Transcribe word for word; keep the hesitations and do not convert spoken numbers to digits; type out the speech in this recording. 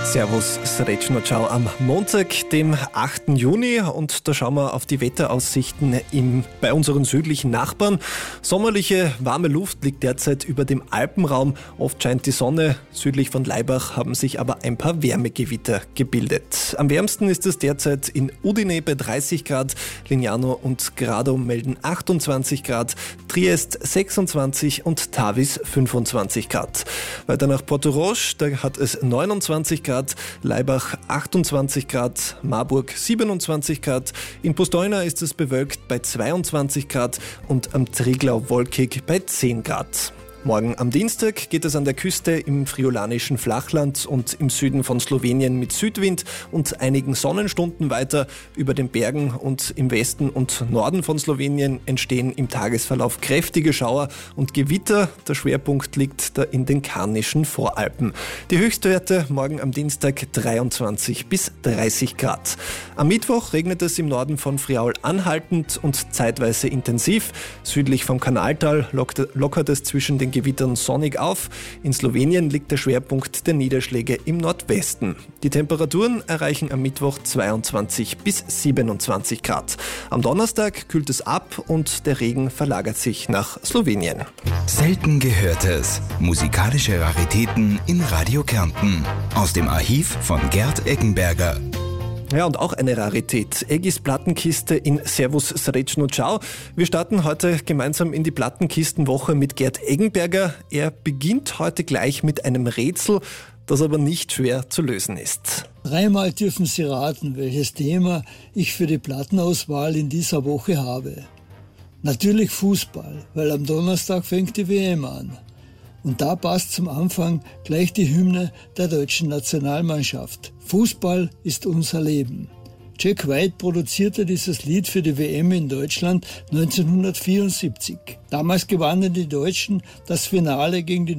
Servus, Srećno, ciao am Montag, dem achten Juni, und da schauen wir auf die Wetteraussichten im, bei unseren südlichen Nachbarn. Sommerliche, warme Luft liegt derzeit über dem Alpenraum, oft scheint die Sonne. Südlich von Laibach haben sich aber ein paar Wärmegewitter gebildet. Am wärmsten ist es derzeit in Udine bei dreißig Grad, Lignano und Grado melden achtundzwanzig Grad, Triest sechsundzwanzig und Tavis fünfundzwanzig Grad. Weiter nach Portorož, da hat es neunundzwanzig Grad, Laibach achtundzwanzig Grad, Marburg siebenundzwanzig Grad, in Postojna ist es bewölkt bei zweiundzwanzig Grad und am Triglau wolkig bei zehn Grad. Morgen am Dienstag geht es an der Küste im friolanischen Flachland und im Süden von Slowenien mit Südwind und einigen Sonnenstunden weiter. Über den Bergen und im Westen und Norden von Slowenien entstehen im Tagesverlauf kräftige Schauer und Gewitter. Der Schwerpunkt liegt da in den Karnischen Voralpen. Die Höchstwerte morgen am Dienstag dreiundzwanzig bis dreißig Grad. Am Mittwoch regnet es im Norden von Friaul anhaltend und zeitweise intensiv. Südlich vom Kanaltal lockert es zwischen den Gewittern sonnig auf. In Slowenien liegt der Schwerpunkt der Niederschläge im Nordwesten. Die Temperaturen erreichen am Mittwoch zweiundzwanzig bis siebenundzwanzig Grad. Am Donnerstag kühlt es ab und der Regen verlagert sich nach Slowenien. Selten Gehörtes. Musikalische Raritäten in Radio Kärnten. Aus dem Archiv von Gerd Eggenberger. Ja, und auch eine Rarität. Eggis Plattenkiste in Servus, Srećno, ciao. Wir starten heute gemeinsam in die Plattenkistenwoche mit Gerd Eggenberger. Er beginnt heute gleich mit einem Rätsel, das aber nicht schwer zu lösen ist. Dreimal dürfen Sie raten, welches Thema ich für die Plattenauswahl in dieser Woche habe. Natürlich Fußball, weil am Donnerstag fängt die W M an. Und da passt zum Anfang gleich die Hymne der deutschen Nationalmannschaft. Fußball ist unser Leben. Jack White produzierte dieses Lied für die W M in Deutschland neunzehnhundertvierundsiebzig. Damals gewannen die Deutschen das Finale gegen die